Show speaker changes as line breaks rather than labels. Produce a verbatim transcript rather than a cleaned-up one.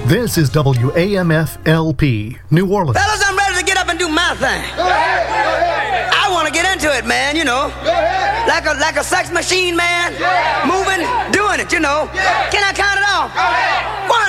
This is W A M F L P, New Orleans.
Fellas, I'm ready to get up and do my thing.
Go ahead, go ahead.
I want to get into it, man, you know.
Go ahead.
Like a like a sex machine, man.
Yeah.
Moving, doing it, you know.
Yeah.
Can I count it off?
Go ahead.